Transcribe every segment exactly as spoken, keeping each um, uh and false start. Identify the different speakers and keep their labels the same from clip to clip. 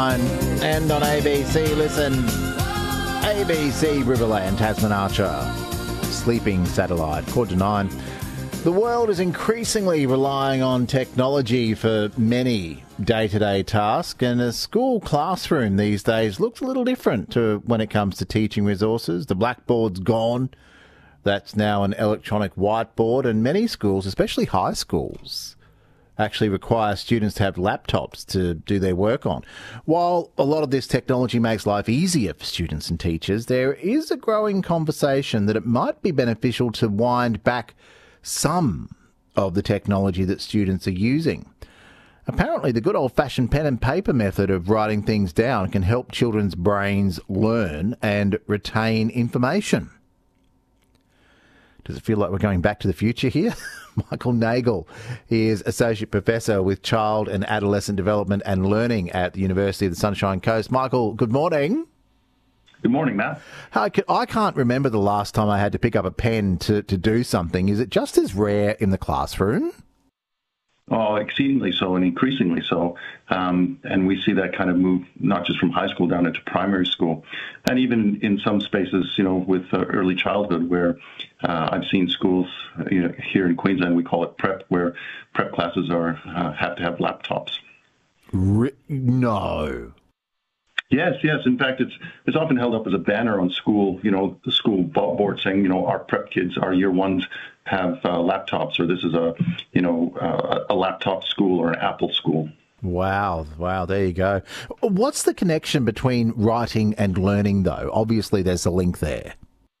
Speaker 1: And on A B C, listen, A B C Riverland, Tasman Archer, sleeping satellite, quarter to nine. The world is increasingly relying on technology for many day-to-day tasks, and a school classroom these days looks a little different to when it comes to teaching resources. The blackboard's gone. That's now an electronic whiteboard, and many schools, especially high schools, actually require students to have laptops to do their work on. While a lot of this technology makes life easier for students and teachers, there is a growing conversation that it might be beneficial to wind back some of the technology that students are using. Apparently, the good old-fashioned pen and paper method of writing things down can help children's brains learn and retain information. Does it feel like we're going back to the future here? Michael Nagle is Associate Professor with Child and Adolescent Development and Learning at the University of the Sunshine Coast. Michael, good morning.
Speaker 2: Good morning, Matt.
Speaker 1: I can't remember the last time I had to pick up a pen to, to do something. Is it just as rare in the classroom?
Speaker 2: Oh, exceedingly so and increasingly so. Um, and we see that kind of move not just from high school down into primary school. And even in some spaces, you know, with uh, early childhood where uh, I've seen schools, you know, here in Queensland, we call it prep, where prep classes are uh, have to have laptops.
Speaker 1: Re- no.
Speaker 2: Yes, yes. In fact, it's it's often held up as a banner on school, you know, the school board saying, you know, our prep kids, our year ones have uh, laptops, or this is a, you know, uh, a laptop school or an Apple school.
Speaker 1: Wow, wow, there you go. What's the connection between writing and learning, though? Obviously, there's a link there.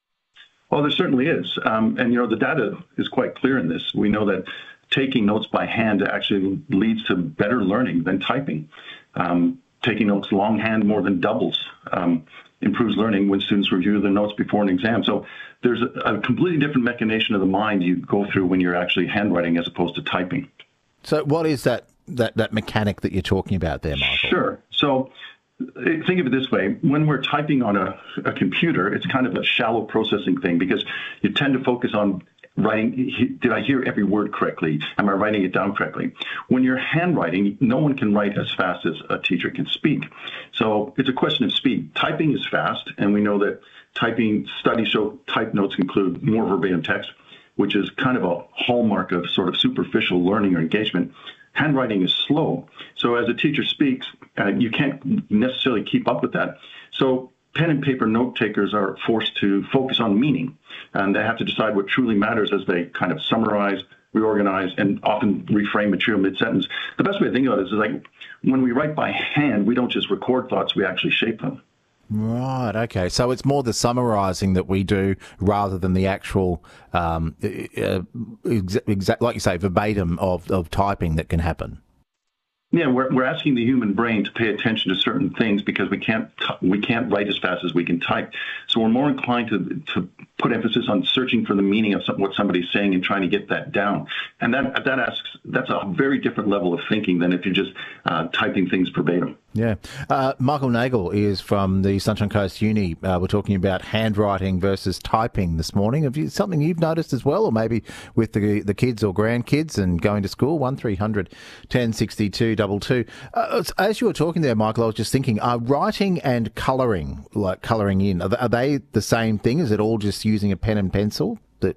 Speaker 2: Well, there certainly is. Um, and, you know, the data is quite clear in this. We know that taking notes by hand actually leads to better learning than typing. Um, taking notes longhand more than doubles um, improves learning when students review their notes before an exam. So there's a, a completely different mechanization of the mind you go through when you're actually handwriting as opposed to typing.
Speaker 1: So what is that, that, that mechanic that you're talking about there, Michael?
Speaker 2: Sure. So think of it this way. When we're typing on a, a computer, it's kind of a shallow processing thing because you tend to focus on writing, did I hear every word correctly? Am I writing it down correctly? When you're handwriting, no one can write as fast as a teacher can speak. So it's a question of speed. Typing is fast, and we know that typing studies show type notes include more verbatim text, which is kind of a hallmark of sort of superficial learning or engagement. Handwriting is slow. So as a teacher speaks, uh, you can't necessarily keep up with that. So pen and paper note takers are forced to focus on meaning, and they have to decide what truly matters as they kind of summarize, reorganize, and often reframe material mid-sentence. The best way to think about it is like when we write by hand, we don't just record thoughts, we actually shape them.
Speaker 1: Right, okay. So it's more the summarising that we do rather than the actual, um, uh, exa- exa- like you say, verbatim of, of typing that can happen.
Speaker 2: Yeah, we're we're asking the human brain to pay attention to certain things because we can't we can't write as fast as we can type. So we're more inclined to to put emphasis on searching for the meaning of some, what somebody's saying and trying to get that down. And that that asks that's a very different level of thinking than if you're just uh, typing things verbatim.
Speaker 1: Yeah. Uh, Michael Nagle is from the Sunshine Coast Uni. Uh, we're talking about handwriting versus typing this morning. Have you something you've noticed as well, or maybe with the the kids or grandkids and going to school? one three hundred ten sixty-two double two. Uh, as you were talking there, Michael, I was just thinking, are writing and colouring, like colouring in, are they, are they the same thing? Is it all just using a pen and pencil that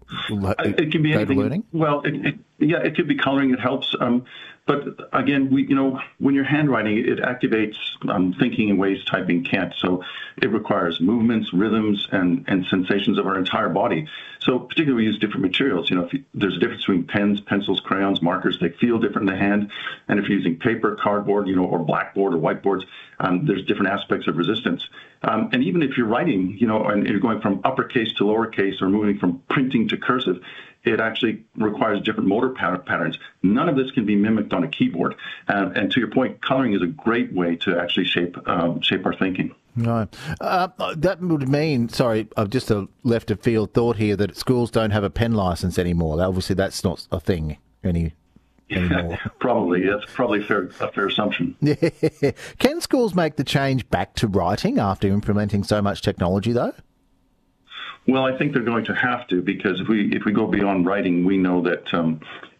Speaker 2: it can be anything.
Speaker 1: Learning?
Speaker 2: Well, it, it, yeah, it could be coloring. It helps. Um, but again, we, you know, when you're handwriting, it activates um, thinking in ways typing can't. So it requires movements, rhythms, and, and sensations of our entire body. So particularly we use different materials. You know, if you, there's a difference between pens, pencils, crayons, markers. They feel different in the hand. And if you're using paper, cardboard, you know, or blackboard or whiteboards, um, there's different aspects of resistance. Um, and even if you're writing, you know, and you're going from uppercase to lowercase or moving from printing to cursive, it actually requires different motor patterns. None of this can be mimicked on a keyboard. Uh, and to your point, coloring is a great way to actually shape um, shape our thinking.
Speaker 1: Right. Uh, that would mean, sorry, I've just a left of field thought here, that schools don't have a pen license anymore. Obviously, that's not a thing any anymore.
Speaker 2: Probably. That's probably a fair, a fair assumption.
Speaker 1: Yeah. Can schools make the change back to writing after implementing so much technology, though?
Speaker 2: Well, I think they're going to have to, because if we if we go beyond writing, we know that um,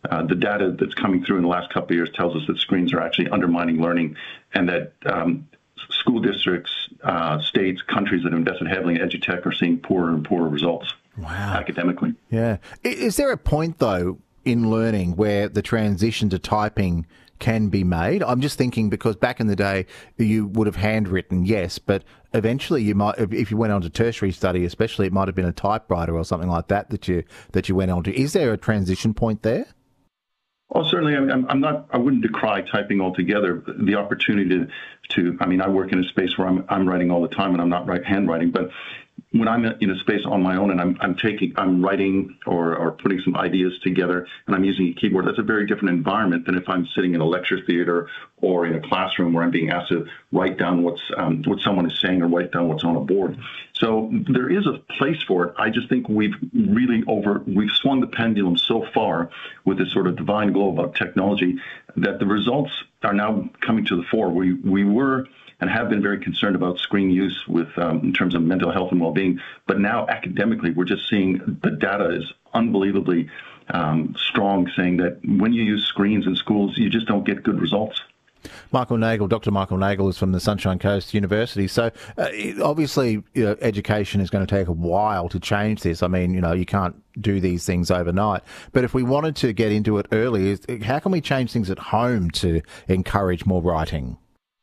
Speaker 2: uh, the data that's coming through in the last couple of years tells us that screens are actually undermining learning, and that um, school districts, uh, states, countries that have invested heavily in edutech are seeing poorer and poorer results
Speaker 1: wow.
Speaker 2: academically.
Speaker 1: Yeah. Is there a point, though, in learning where the transition to typing can be made? I'm just thinking because back in the day you would have handwritten, yes, but eventually you might, if you went on to tertiary study especially, it might have been a typewriter or something like that that you that you went on to. Is there a transition point there?
Speaker 2: Oh, certainly. I'm, I'm not. I wouldn't decry typing altogether. The opportunity to, to, I mean, I work in a space where I'm I'm writing all the time, and I'm not right handwriting. But when I'm in a space on my own and I'm I'm taking, I'm writing or or putting some ideas together, and I'm using a keyboard, that's a very different environment than if I'm sitting in a lecture theater or in a classroom where I'm being asked to write down what's um, what someone is saying or write down what's on a board. So there is a place for it. I just think we've really over, we've swung the pendulum so far with this sort of divine glow about technology that the results are now coming to the fore. We we were and have been very concerned about screen use with um, in terms of mental health and well-being, but now academically we're just seeing the data is unbelievably um, strong, saying that when you use screens in schools, you just don't get good results.
Speaker 1: Michael Nagle, Doctor Michael Nagle is from the Sunshine Coast University. So uh, obviously, you know, education is going to take a while to change this. I mean, you know, you can't do these things overnight. But if we wanted to get into it early, how can we change things at home to encourage more writing?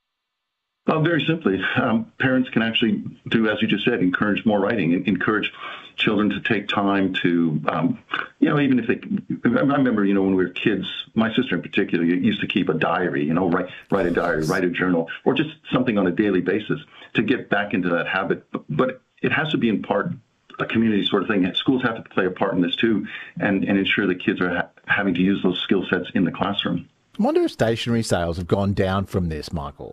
Speaker 2: Well, very simply, um, parents can actually do, as you just said, encourage more writing, encourage children to take time to, um, you know, even if they, I remember, you know, when we were kids, my sister in particular used to keep a diary, you know, write, write a diary, write a journal, or just something on a daily basis to get back into that habit. But it has to be in part a community sort of thing. Schools have to play a part in this too, and, and ensure that kids are ha- having to use those skill sets in the classroom.
Speaker 1: I wonder if stationery sales have gone down from this, Michael.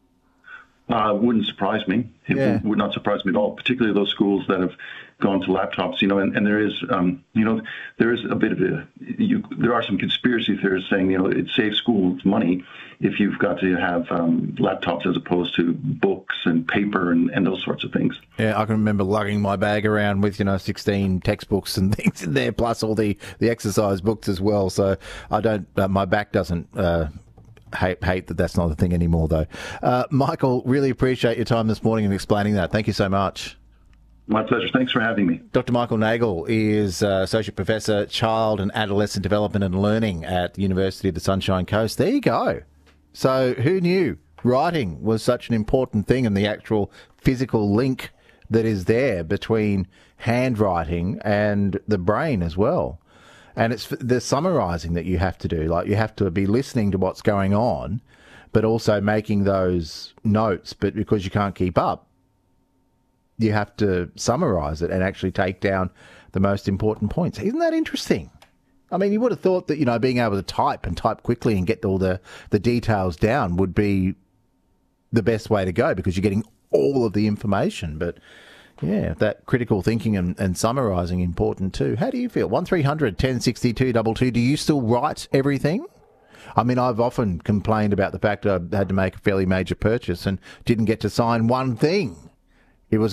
Speaker 2: Uh, wouldn't surprise me. It
Speaker 1: yeah.
Speaker 2: would, would not surprise me at all, particularly those schools that have gone to laptops, you know, and, and there is, um, you know, there is a bit of a, you, there are some conspiracy theorists saying, you know, it saves schools money if you've got to have um, laptops as opposed to books and paper and, and those sorts of things.
Speaker 1: Yeah, I can remember lugging my bag around with, you know, sixteen textbooks and things in there, plus all the, the exercise books as well. So I don't, uh, my back doesn't, uh, Hate, hate that that's not a thing anymore, though. Uh, Michael, really appreciate your time this morning and explaining that. Thank you so much.
Speaker 2: My pleasure. Thanks for having me.
Speaker 1: Doctor Michael Nagle is uh, Associate Professor, Child and Adolescent Development and Learning at the University of the Sunshine Coast. There you go. So who knew writing was such an important thing, and the actual physical link that is there between handwriting and the brain as well. And it's the summarising that you have to do. Like, you have to be listening to what's going on, but also making those notes. But because you can't keep up, you have to summarise it and actually take down the most important points. Isn't that interesting? I mean, you would have thought that, you know, being able to type and type quickly and get all the, the details down would be the best way to go, because you're getting all of the information. But yeah, that critical thinking and, and summarising important too. How do you feel? one three hundred, ten sixty-two, two two. Do you still write everything? I mean, I've often complained about the fact that I had to make a fairly major purchase and didn't get to sign one thing.